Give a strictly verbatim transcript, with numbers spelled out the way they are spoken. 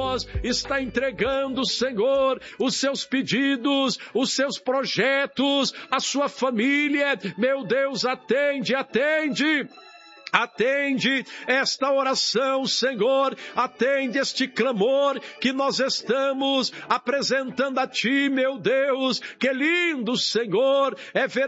nós está entregando, Senhor, os seus pedidos, os seus projetos, a sua família. Meu Deus, atende, atende. Atende esta oração, Senhor, atende este clamor que nós estamos apresentando a Ti, meu Deus. Que lindo, Senhor, é ver